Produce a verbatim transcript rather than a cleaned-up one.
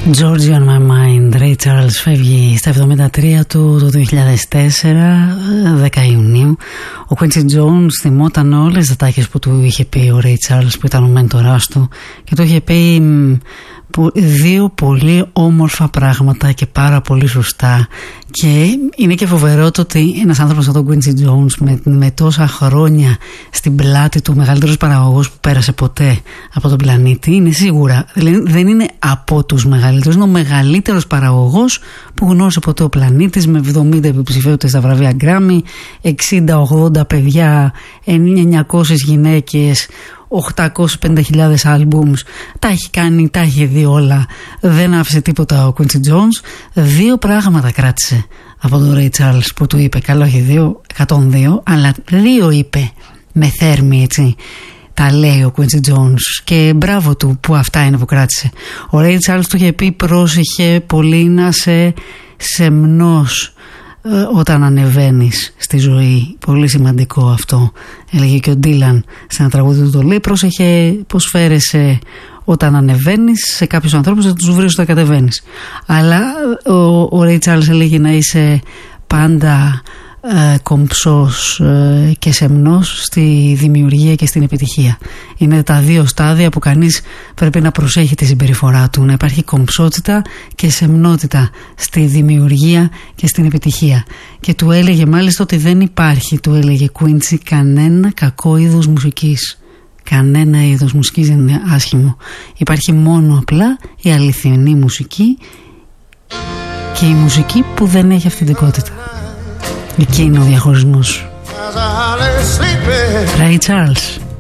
Georgie on my mind. Ray Charles φεύγει στα εβδομήντα τρία του το δύο χιλιάδες τέσσερα, δέκα Ιουνίου. Ο Quincy Jones θυμόταν όλες τις ατάκες που του είχε πει ο Ray Charles, που ήταν ο μέντορας του, και του είχε πει δύο πολύ όμορφα πράγματα και πάρα πολύ σωστά. Και είναι και φοβερό το ότι ένας άνθρωπος σαν τον Quincy Jones, με, με τόσα χρόνια στην πλάτη του, μεγαλύτερος παραγωγός που πέρασε ποτέ από τον πλανήτη, είναι σίγουρα, δεν είναι από τους μεγαλύτερους, είναι ο μεγαλύτερος παραγωγός που γνώρισε ποτέ ο πλανήτης, με εβδομήντα υποψηφιότητες στα βραβεία Grammy, εξήντα ογδόντα παιδιά, εννιακόσιες γυναίκες, οκτακόσιες πενήντα χιλιάδες άλμπουμς. Τα έχει κάνει, τα έχει δει όλα. Δεν άφησε τίποτα ο Quincy Jones. Δύο πράγματα κράτησε από τον Ray Charles που του είπε. Καλό, όχι δύο, εκατόν δύο, αλλά δύο είπε με θέρμη, έτσι. Τα λέει ο Quincy Jones, και μπράβο του που αυτά είναι που κράτησε. Ο Ray Charles του είχε πει πρόσεχε πολύ να είσαι σεμνός όταν ανεβαίνεις στη ζωή. Πολύ σημαντικό αυτό. Έλεγε και ο Ντίλαν σε ένα τραγούδι του, το λέει, πρόσεχε πως φέρεσαι όταν ανεβαίνεις σε κάποιους ανθρώπους, θα τους βρεις όταν κατεβαίνεις. Αλλά ο, ο Ray Charles έλεγε να είσαι πάντα ε, κομψός ε, και σεμνός στη δημιουργία και στην επιτυχία. Είναι τα δύο στάδια που κανείς πρέπει να προσέχει τη συμπεριφορά του, να υπάρχει κομψότητα και σεμνότητα στη δημιουργία και στην επιτυχία. Και του έλεγε μάλιστα ότι δεν υπάρχει, του έλεγε Quincy, κανένα κακό είδος μουσικής. Κανένα είδος μουσικής δεν είναι άσχημο. Υπάρχει μόνο απλά η αληθινή μουσική και η μουσική που δεν έχει αυθεντικότητα. Εκεί είναι ο διαχωρισμός. Ray Charles.